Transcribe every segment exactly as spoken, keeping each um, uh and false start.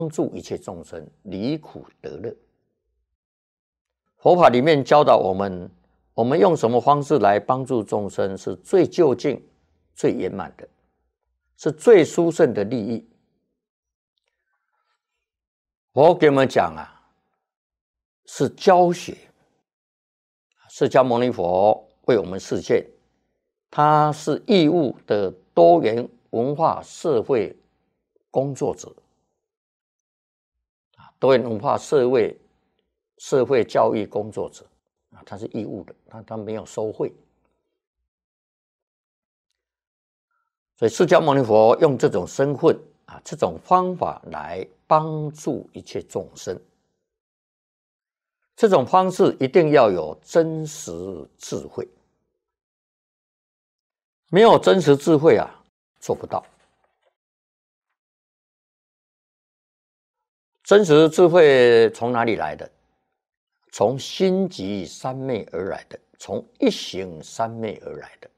助一切众生离苦得乐。佛法里面教导我们，我们用什么方式来帮助众生是最究竟、最圆满的，是最殊胜的利益。佛给我们讲啊，是教学。释迦牟尼佛为我们示现，他是义务的多元文化社会工作者，多元文化社会社会教育工作者啊，他是义务的，他他没有收费。所以释迦牟尼佛用这种身份啊，这种方法来帮助一切众生。这种方式一定要有真实智慧，没有真实智慧啊，做不到。真实智慧从哪里来的？从心即三昧而来的，从一行三昧而来的。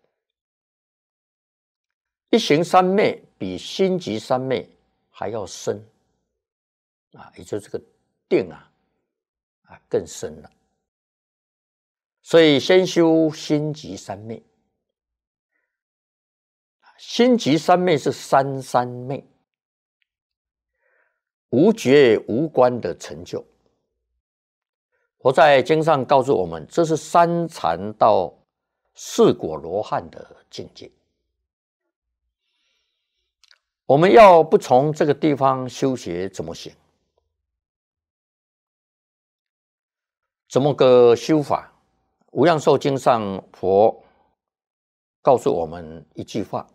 一行三昧比心即三昧还要深啊，也就是这个定啊。啊，更深了。所以先修心即三昧，心即三昧是三三昧，无觉无观的成就。佛在经上告诉我们，这是三禅到四果罗汉的境界。我们要不从这个地方修学，怎么行？怎么个修法？无量寿经上佛告诉我们一句话：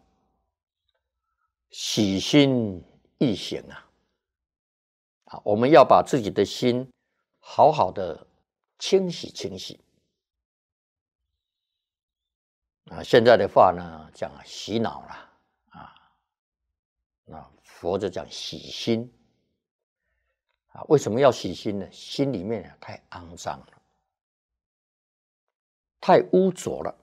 洗心易行啊！啊，我们要把自己的心好好的清洗清洗。啊，现在的话呢，讲洗脑啦，啊，那佛就讲洗心。啊，为什么要洗心呢？心里面太肮脏了，太污浊了。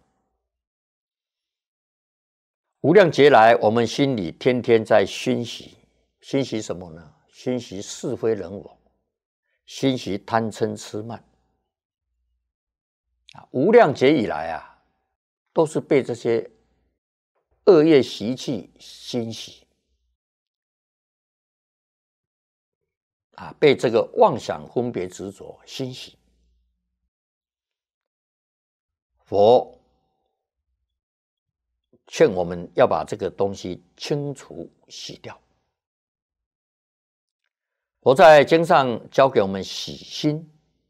无量劫来，我们心里天天在熏习，熏习什么呢？熏习是非人我，熏习贪嗔痴慢。啊，无量劫以来啊，都是被这些恶业习气熏习。啊，被这个妄想分别执着熏习。佛劝我们要把这个东西清除洗掉。佛在经上教给我们洗心，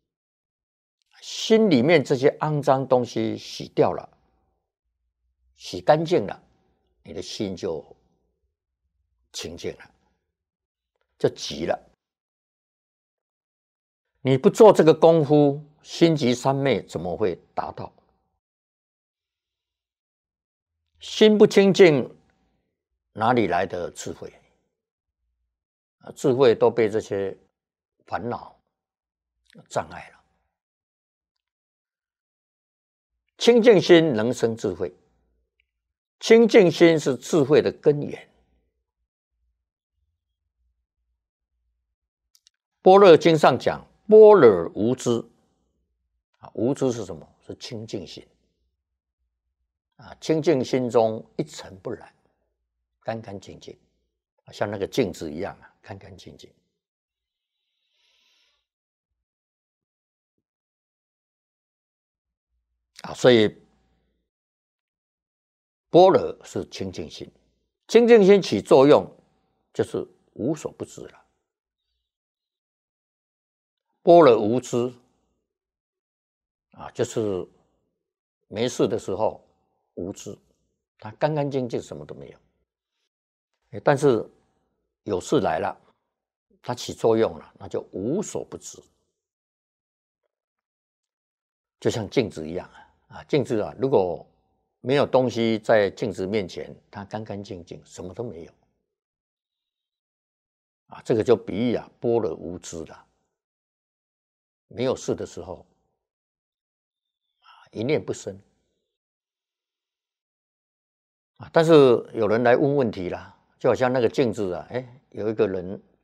心里面这些肮脏东西洗掉了，洗干净了，你的心就清净了，就急了。你不做这个功夫，心即三昧怎么会达到？心不清净，哪里来的智慧？智慧都被这些烦恼障碍了。清净心能生智慧，清净心是智慧的根源。般若经上讲，般若无知。无知是什么？是清净心。啊，清净心中一尘不染，干干净净，像那个镜子一样啊，干干净净。啊，所以般若是清净心，清净心起作用就是无所不知了。般若无知啊，就是没事的时候无知，他干干净净，什么都没有。但是有事来了，它起作用了，那就无所不知。就像镜子一样啊，啊，镜子啊，如果没有东西在镜子面前，它干干净净，什么都没有。啊，这个就比喻啊，般若无知了。没有事的时候，啊，一念不生。啊，但是有人来问问题啦，就好像那个镜子啊，哎，有一个人